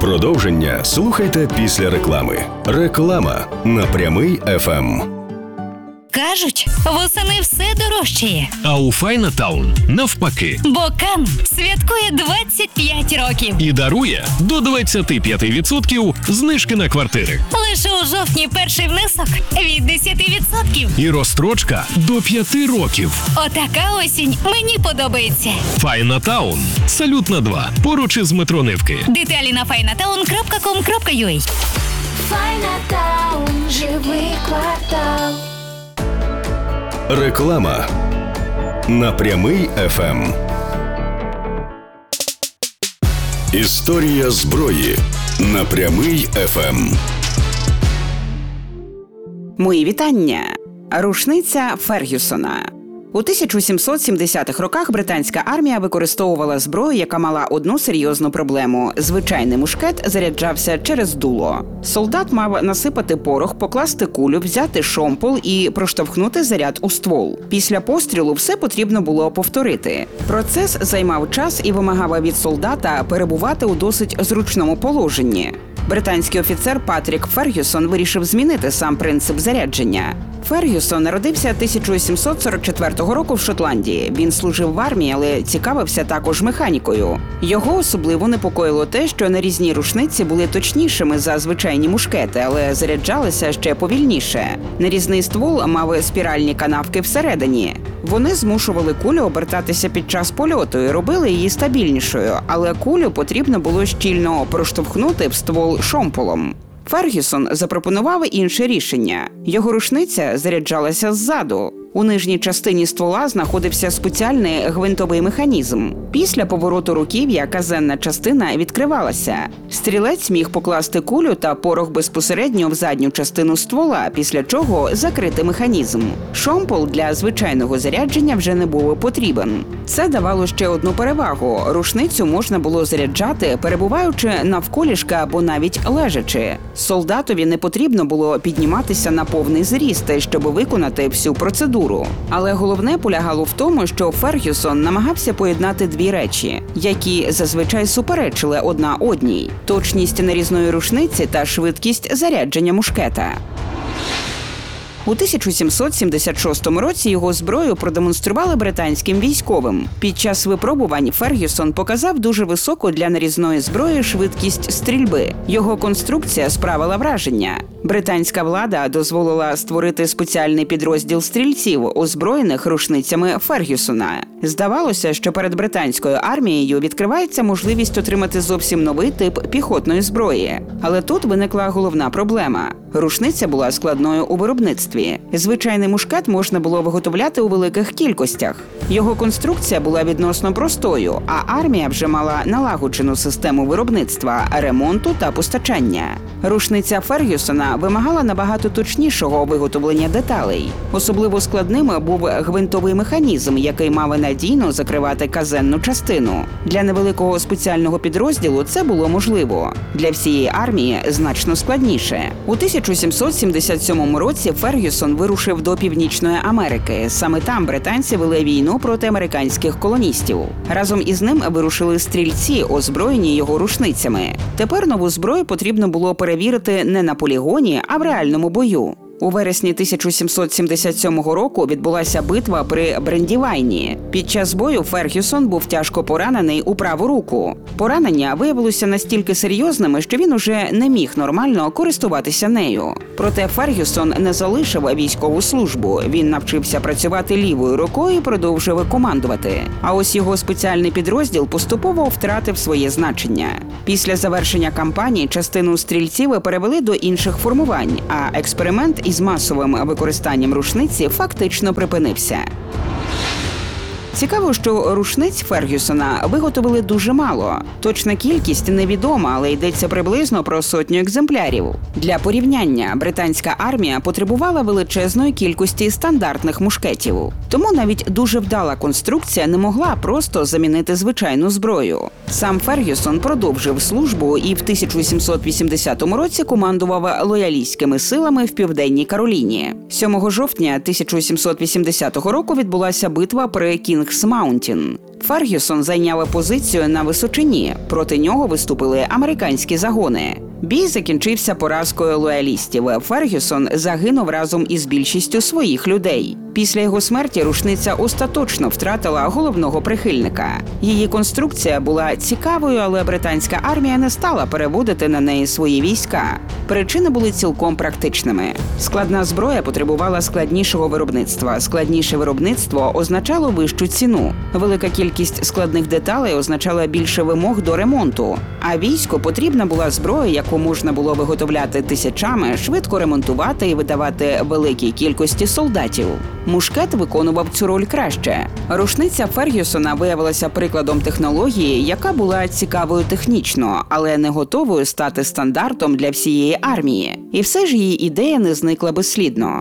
Продовження слухайте після реклами. Реклама на Прямий ФМ. Кажуть, восени все дорожчає. А у Файнатаун навпаки. Бо Кан святкує 25 років. І дарує до 25% знижки на квартири. Лише у жовтні перший внесок від 10%. І розстрочка до 5 років. Отака осінь мені подобається. Файнатаун. Салют на 2. Поруч із метро Невки. Деталі на finatown.com.ua. Файнатаун. Живий квартал. Реклама на Прямий ФМ. Історія зброї на Прямий ФМ. Мої вітання. Рушниця Фергюсона. У 1770-х роках британська армія використовувала зброю, яка мала одну серйозну проблему – звичайний мушкет заряджався через дуло. Солдат мав насипати порох, покласти кулю, взяти шомпол і проштовхнути заряд у ствол. Після пострілу все потрібно було повторити. Процес займав час і вимагав від солдата перебувати у досить зручному положенні. Британський офіцер Патрік Фергюсон вирішив змінити сам принцип зарядження. Фергюсон народився 1744 року в Шотландії. Він служив в армії, але цікавився також механікою. Його особливо непокоїло те, що нарізні рушниці були точнішими за звичайні мушкети, але заряджалися ще повільніше. Нарізний ствол мав спіральні канавки всередині. Вони змушували кулю обертатися під час польоту і робили її стабільнішою, але кулю потрібно було щільно проштовхнути в ствол шомполом. Фергюсон запропонував інше рішення. Його рушниця заряджалася ззаду. У нижній частині ствола знаходився спеціальний гвинтовий механізм. Після повороту руків'я казенна частина відкривалася. Стрілець міг покласти кулю та порох безпосередньо в задню частину ствола, після чого закрити механізм. Шомпол для звичайного зарядження вже не був потрібен. Це давало ще одну перевагу. Рушницю можна було заряджати, перебуваючи навколішки або навіть лежачи. Солдатові не потрібно було підніматися на повний зріст, щоб виконати всю процедуру. Але головне полягало в тому, що Фергюсон намагався поєднати дві речі, які зазвичай суперечили одна одній – точність нарізної рушниці та швидкість зарядження мушкета. У 1776 році його зброю продемонстрували британським військовим. Під час випробувань Фергюсон показав дуже високу для нарізної зброї швидкість стрільби. Його конструкція справила враження. Британська влада дозволила створити спеціальний підрозділ стрільців, озброєних рушницями Фергюсона. Здавалося, що перед британською армією відкривається можливість отримати зовсім новий тип піхотної зброї. Але тут виникла головна проблема. Рушниця була складною у виробництві. Звичайний мушкет можна було виготовляти у великих кількостях. Його конструкція була відносно простою, а армія вже мала налагоджену систему виробництва, ремонту та постачання. Рушниця Фергюсона вимагала набагато точнішого виготовлення деталей. Особливо складним був гвинтовий механізм, який мав надійно закривати казенну частину. Для невеликого спеціального підрозділу це було можливо. Для всієї армії значно складніше. У 1777 році Фергюсон вирушив до Північної Америки. Саме там британці вели війну проти американських колоністів. Разом із ним вирушили стрільці, озброєні його рушницями. Тепер нову зброю потрібно було перевірити не на полігоні, а в реальному бою. У вересні 1777 року відбулася битва при Брендівайні. Під час бою Фергюсон був тяжко поранений у праву руку. Поранення виявилося настільки серйозними, що він уже не міг нормально користуватися нею. Проте Фергюсон не залишив військову службу. Він навчився працювати лівою рукою і продовжив командувати. А ось його спеціальний підрозділ поступово втратив своє значення. Після завершення кампанії частину стрільців перевели до інших формувань, а експеримент із масовим використанням рушниці фактично припинився. Цікаво, що рушниць Фергюсона виготовили дуже мало. Точна кількість невідома, але йдеться приблизно про 100 екземплярів. Для порівняння, британська армія потребувала величезної кількості стандартних мушкетів. Тому навіть дуже вдала конструкція не могла просто замінити звичайну зброю. Сам Фергюсон продовжив службу і в 1780 році командував лоялістськими силами в Південній Кароліні. 7 жовтня 1780 року відбулася битва при Кінгсбері Кінгс Маунтін. Фергюсон зайняв позицію на височині. Проти нього виступили американські загони. Бій закінчився поразкою лоялістів. Фергюсон загинув разом із більшістю своїх людей. Після його смерті рушниця остаточно втратила головного прихильника. Її конструкція була цікавою, але британська армія не стала переводити на неї свої війська. Причини були цілком практичними. Складна зброя потребувала складнішого виробництва. Складніше виробництво означало вищу ціну. Велика кількість складних деталей означала більше вимог до ремонту. А війську потрібна була зброя, яку можна було виготовляти тисячами, швидко ремонтувати і видавати великій кількості солдатів. Мушкет виконував цю роль краще. Рушниця Фергюсона виявилася прикладом технології, яка була цікавою технічно, але не готовою стати стандартом для всієї армії. І все ж її ідея не зникла безслідно.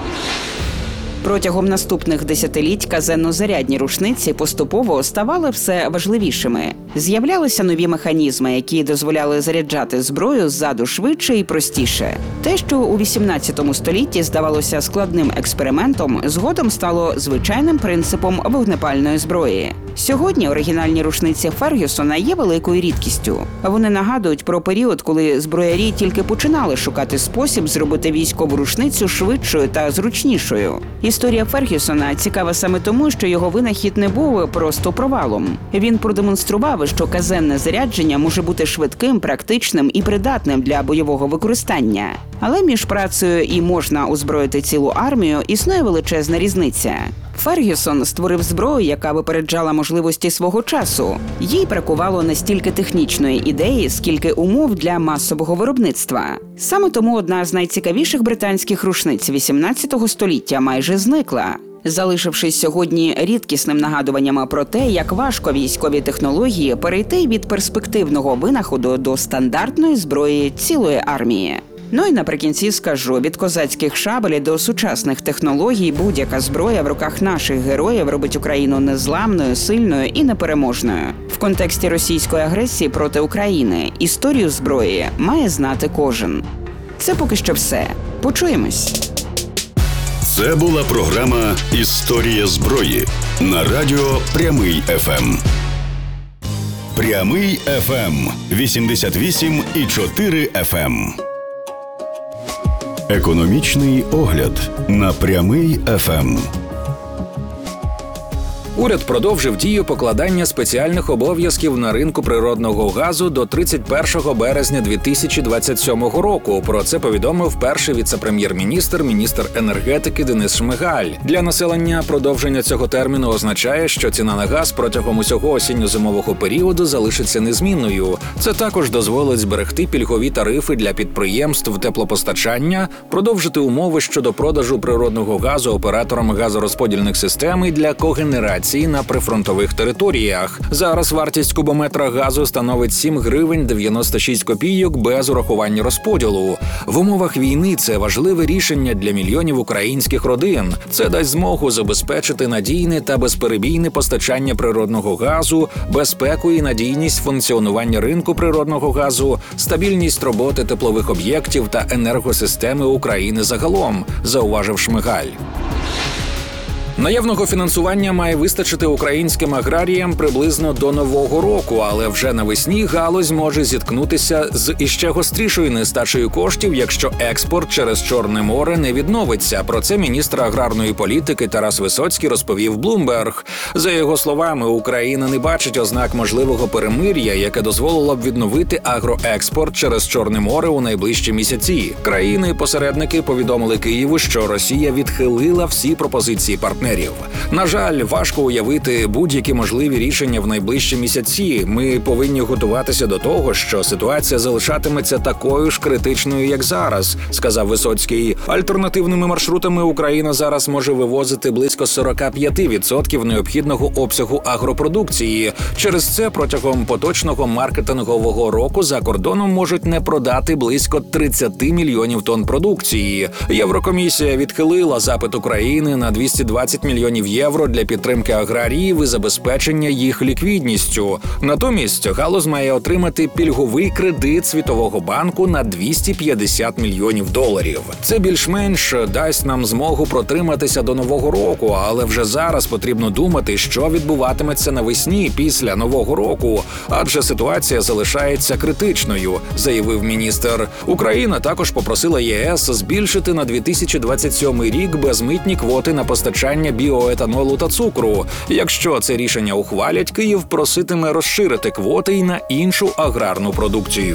Протягом наступних десятиліть казенно-зарядні рушниці поступово ставали все важливішими. З'являлися нові механізми, які дозволяли заряджати зброю ззаду швидше і простіше. Те, що у 18 столітті здавалося складним експериментом, згодом стало звичайним принципом вогнепальної зброї. Сьогодні оригінальні рушниці Фергюсона є великою рідкістю. Вони нагадують про період, коли зброярі тільки починали шукати спосіб зробити військову рушницю швидшою та зручнішою. Історія Фергюсона цікава саме тому, що його винахід не був просто провалом. Він продемонстрував, що казенне зарядження може бути швидким, практичним і придатним для бойового використання. Але між працею і можна озброїти цілу армію існує величезна різниця. Фергюсон створив зброю, яка випереджала можливості свого часу. Їй бракувало не стільки технічної ідеї, скільки умов для масового виробництва. Саме тому одна з найцікавіших британських рушниць 18 століття майже зникла, залишившись сьогодні рідкісним нагадуванням про те, як важко військові технології перейти від перспективного винаходу до стандартної зброї цілої армії. Ну і наприкінці скажу, від козацьких шабель до сучасних технологій будь-яка зброя в руках наших героїв робить Україну незламною, сильною і непереможною. В контексті російської агресії проти України історію зброї має знати кожен. Це поки що все. Почуємось. Це була програма «Історія зброї» на радіо «Прямий ФМ». «Прямий ФМ» 88,4 ФМ. Економічний огляд на «Прямий ФМ». Уряд продовжив дію покладання спеціальних обов'язків на ринку природного газу до 31 березня 2027 року. Про це повідомив перший віце-прем'єр-міністр, міністр енергетики Денис Шмигаль. Для населення продовження цього терміну означає, що ціна на газ протягом усього осінньо-зимового періоду залишиться незмінною. Це також дозволить зберегти пільгові тарифи для підприємств теплопостачання, продовжити умови щодо продажу природного газу операторам газорозподільних систем і для когенерації на прифронтових територіях. Зараз вартість кубометра газу становить 7 гривень 96 копійок без урахування розподілу. В умовах війни це важливе рішення для мільйонів українських родин. Це дасть змогу забезпечити надійне та безперебійне постачання природного газу, безпеку і надійність функціонування ринку природного газу, стабільність роботи теплових об'єктів та енергосистеми України загалом, зауважив Шмигаль. Наявного фінансування має вистачити українським аграріям приблизно до Нового року, але вже навесні галузь може зіткнутися з іще гострішою нестачею коштів, якщо експорт через Чорне море не відновиться. Про це міністр аграрної політики Тарас Висоцький розповів Bloomberg. За його словами, Україна не бачить ознак можливого перемир'я, яке дозволило б відновити агроекспорт через Чорне море у найближчі місяці. Країни-посередники повідомили Києву, що Росія відхилила всі пропозиції партнерів. На жаль, важко уявити будь-які можливі рішення в найближчі місяці. Ми повинні готуватися до того, що ситуація залишатиметься такою ж критичною, як зараз, сказав Висоцький. Альтернативними маршрутами Україна зараз може вивозити близько 45% необхідного обсягу агропродукції. Через це протягом поточного маркетингового року за кордоном можуть не продати близько 30 мільйонів тонн продукції. Єврокомісія відхилила запит України на 220 10 мільйонів євро для підтримки аграріїв і забезпечення їх ліквідністю. Натомість галузь має отримати пільговий кредит Світового банку на 250 мільйонів доларів. Це більш-менш дасть нам змогу протриматися до Нового року, але вже зараз потрібно думати, що відбуватиметься навесні після Нового року, адже ситуація залишається критичною, заявив міністр. Україна також попросила ЄС збільшити на 2027 рік безмитні квоти на постачання біоетанолу та цукру. Якщо це рішення ухвалять, Київ проситиме розширити квоти й на іншу аграрну продукцію.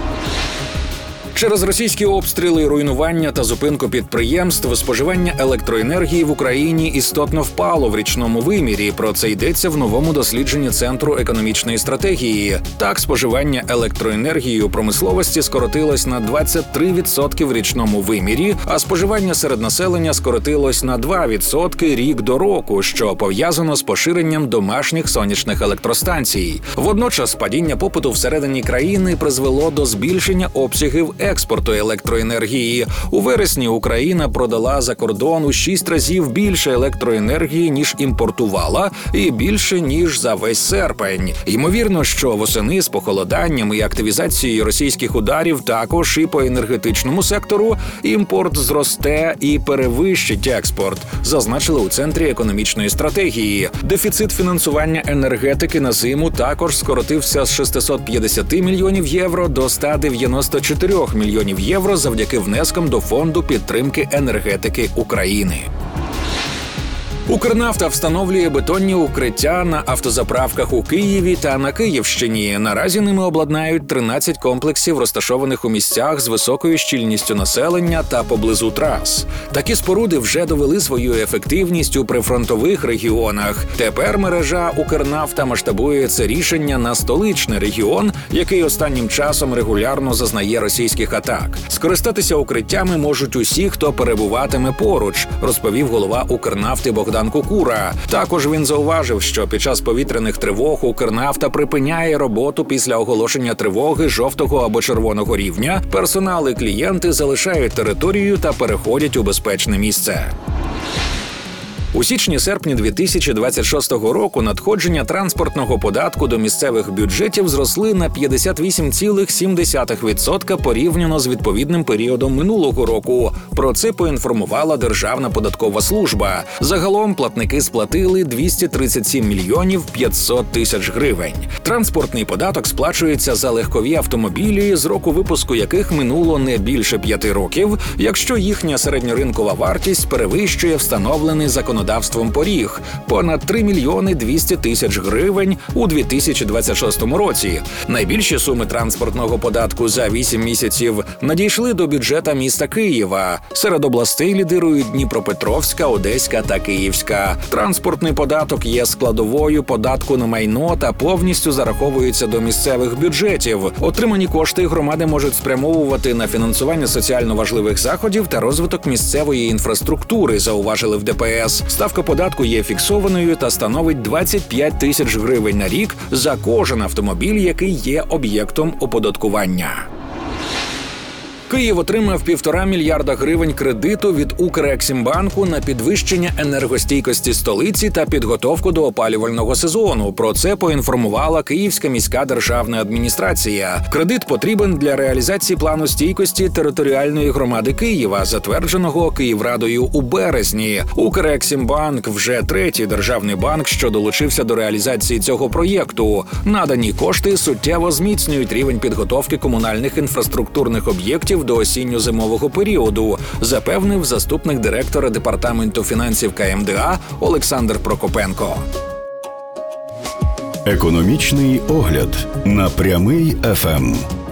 Через російські обстріли, руйнування та зупинку підприємств споживання електроенергії в Україні істотно впало в річному вимірі. Про це йдеться в новому дослідженні Центру економічної стратегії. Так, споживання електроенергії у промисловості скоротилось на 23% в річному вимірі, а споживання серед населення скоротилось на 2% рік до року, що пов'язано з поширенням домашніх сонячних електростанцій. Водночас падіння попиту всередині країни призвело до збільшення обсягів експорту електроенергії. У вересні Україна продала за кордон у 6 разів більше електроенергії, ніж імпортувала, і більше, ніж за весь серпень. Ймовірно, що восени з похолоданням і активізацією російських ударів також і по енергетичному сектору імпорт зросте і перевищить експорт, зазначили у Центрі економічної стратегії. Дефіцит фінансування енергетики на зиму також скоротився з 650 мільйонів євро до 194 мільйонів євро завдяки внескам до Фонду підтримки енергетики України. Укрнафта встановлює бетонні укриття на автозаправках у Києві та на Київщині. Наразі ними обладнають 13 комплексів, розташованих у місцях з високою щільністю населення та поблизу трас. Такі споруди вже довели свою ефективність у прифронтових регіонах. Тепер мережа Укрнафта масштабує це рішення на столичний регіон, який останнім часом регулярно зазнає російських атак. Скористатися укриттями можуть усі, хто перебуватиме поруч, розповів голова Укрнафти Богдан Кукура. Також він зауважив, що під час повітряних тривог Укрнафта припиняє роботу після оголошення тривоги жовтого або червоного рівня. Персонал і клієнти залишають територію та переходять у безпечне місце. У січні-серпні 2026 року надходження транспортного податку до місцевих бюджетів зросли на 58,7% порівняно з відповідним періодом минулого року. Про це поінформувала Державна податкова служба. Загалом платники сплатили 237 мільйонів 500 тисяч гривень. Транспортний податок сплачується за легкові автомобілі, з року випуску яких минуло не більше 5 років, якщо їхня середньоринкова вартість перевищує встановлений законодавством поріг – понад 3 мільйони 200 тисяч гривень у 2026 році. Найбільші суми транспортного податку за 8 місяців надійшли до бюджета міста Києва. Серед областей лідирують Дніпропетровська, Одеська та Київська. Транспортний податок є складовою податку на майно та повністю зараховується до місцевих бюджетів. Отримані кошти громади можуть спрямовувати на фінансування соціально важливих заходів та розвиток місцевої інфраструктури, зауважили в ДПС. Ставка податку є фіксованою та становить 25 тисяч гривень на рік за кожен автомобіль, який є об'єктом оподаткування. Київ отримав 1,5 мільярда гривень кредиту від Укрексімбанку на підвищення енергостійкості столиці та підготовку до опалювального сезону. Про це поінформувала Київська міська державна адміністрація. Кредит потрібен для реалізації плану стійкості територіальної громади Києва, затвердженого Київрадою у березні. Укрексімбанк вже третій державний банк, що долучився до реалізації цього проєкту. Надані кошти суттєво зміцнюють рівень підготовки комунальних інфраструктурних об'єктів до осінньо-зимового періоду, запевнив заступник директора Департаменту фінансів КМДА Олександр Прокопенко. Економічний огляд на Прямий ФМ.